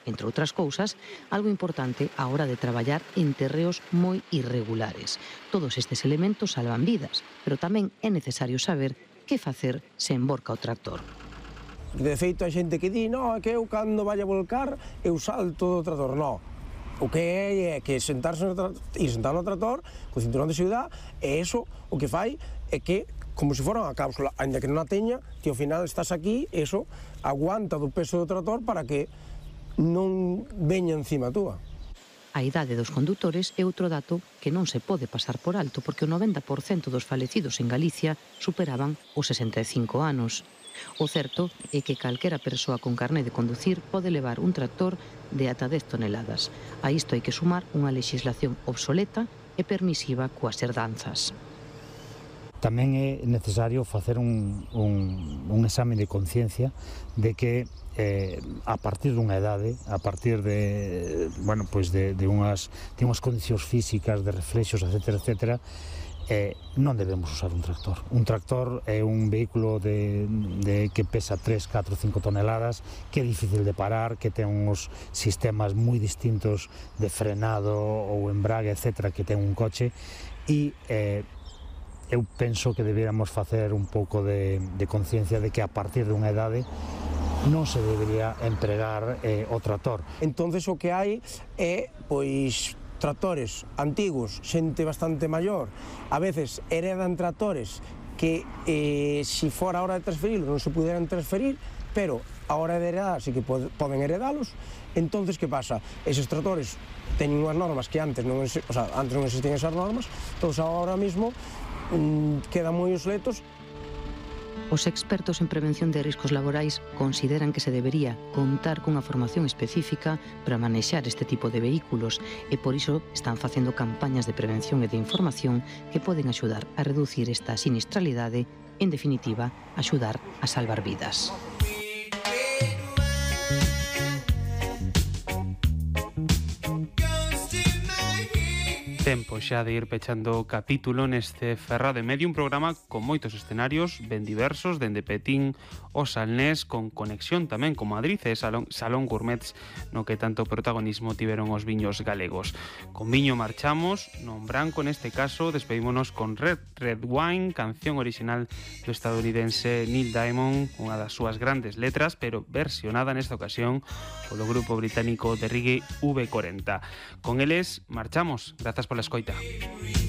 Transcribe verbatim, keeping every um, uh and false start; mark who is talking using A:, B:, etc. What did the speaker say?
A: entre outras cousas, algo importante á hora de traballar en terreos moi irregulares. Todos estes elementos salvan vidas, pero tamén é necesario saber que facer se emborca o tractor.
B: De feito, a xente que di, no, é que eu cando vai a volcar, eu salto do trator. No, o que é é que sentarse no trator, ir sentar no trator, co cinturón de seguridade, e eso o que fai é que, como se fora unha cápsula, ainda que non a teña, que ao final estás aquí, eso aguanta do peso do trator para que non veña encima túa.
A: A idade dos condutores é outro dato que non se pode pasar por alto porque o noventa por cento dos falecidos en Galicia superaban os sesenta e cinco anos. O certo é que calquera persoa con carné de conducir pode levar un tractor de ata dez toneladas. A isto hai que sumar unha lexislación obsoleta e permisiva coas herdanzas.
C: Tamén é necesario facer un, un, un exame de conciencia de que eh, a partir dunha edade, a partir de, bueno, pues de, de, unhas, de unhas condicións físicas, de reflexos, etcétera, etcétera, eh, non debemos usar un tractor. Un tractor é un vehículo de, de que pesa tres, catro, cinco toneladas, que é difícil de parar, que ten uns sistemas moi distintos de frenado ou embrague, etcétera, que ten un coche, e eh, eu penso que deberíamos facer un pouco de, de conciencia de que a partir dunha idade non se debería empregar eh, o tractor.
B: Entonces o que hai é, pois, tractores antigos, xente bastante maior, a veces heredan tractores que, eh, se fora a hora de transferirlos, non se puderan transferir, pero a hora de heredar sí que pod poden heredalos. Entonces, que pasa? Eses tractores teñen unhas normas que antes non, o sea, antes non existían esas normas, entón agora mesmo quedan moi obsoletos.
A: Os expertos en prevención de riscos laborais consideran que se debería contar cunha formación específica para manexar este tipo de vehículos e por iso están facendo campañas de prevención e de información que poden axudar a reducir esta sinistralidade, en definitiva, axudar a salvar vidas.
D: Tempo xa de ir pechando o capítulo neste Ferrade Medio, un programa con moitos escenarios ben diversos, dende Petín o Salnés, con conexión tamén con Madrid e Salón, Salón Gourmets, no que tanto protagonismo tiveron os viños galegos. Con viño marchamos, non branco neste caso, despedímonos con Red Red Wine, canción original do estadounidense Neil Diamond, unha das súas grandes letras, pero versionada nesta ocasión polo grupo británico de reggae V cuarenta. Con eles marchamos, grazas por la escoita.